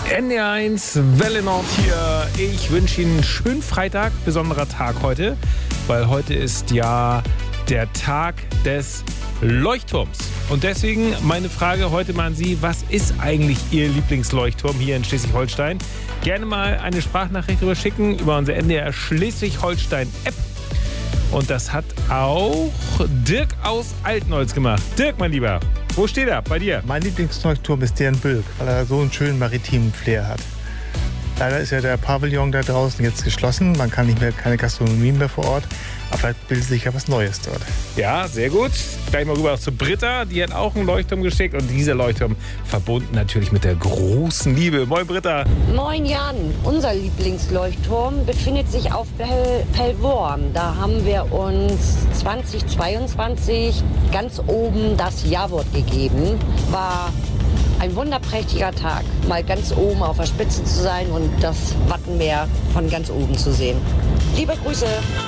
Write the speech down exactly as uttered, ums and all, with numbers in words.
N D R eins, Welle Nord hier. Ich wünsche Ihnen einen schönen Freitag, besonderer Tag heute, weil heute ist ja der Tag des Leuchtturms. Und deswegen meine Frage heute mal an Sie, was ist eigentlich Ihr Lieblingsleuchtturm hier in Schleswig-Holstein? Gerne mal eine Sprachnachricht rüber schicken über unsere N D R Schleswig-Holstein-App. Und das hat auch Dirk aus Altenholz gemacht. Dirk, mein Lieber, wo steht er bei dir? Mein Lieblingsleuchtturm ist der in Bülk, weil er so einen schönen maritimen Flair hat. Leider ist ja der Pavillon da draußen jetzt geschlossen. Man kann nicht mehr, keine Gastronomie mehr vor Ort. Aber vielleicht bildet sich ja was Neues dort. Ja, sehr gut. Gleich mal rüber zu Britta. Die hat auch einen Leuchtturm geschickt. Und dieser Leuchtturm verbunden natürlich mit der großen Liebe. Moin, Britta. Moin, Jan. Unser Lieblingsleuchtturm befindet sich auf Pel Pellworm. Da haben wir uns zweitausendzweiundzwanzig ganz oben das Ja-Wort gegeben. War ein wunderprächtiger Tag, mal ganz oben auf der Spitze zu sein und das Wattenmeer von ganz oben zu sehen. Liebe Grüße.